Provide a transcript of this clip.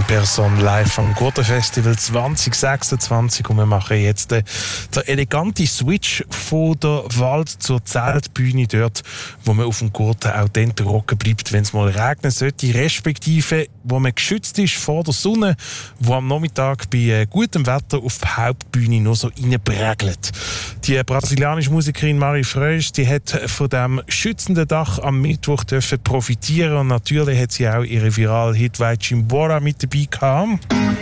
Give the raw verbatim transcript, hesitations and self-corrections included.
Person live am Gurtenfestival zwanzig sechsundzwanzig und wir machen jetzt den, den eleganten Switch von der Wald- zur Zeltbühne dort, wo man auf dem Gurten auch dann trocken bleibt, wenn es mal regnen sollte, respektive wo man geschützt ist vor der Sonne, wo am Nachmittag bei äh, gutem Wetter auf die Hauptbühne nur so reinprägelt. Die brasilianische Musikerin Mari Freusch, die hat von dem schützenden Dach am Mittwoch dürfen profitieren und natürlich hat sie auch ihre virale Hit «Vai Chimbora» mit dabei gehabt.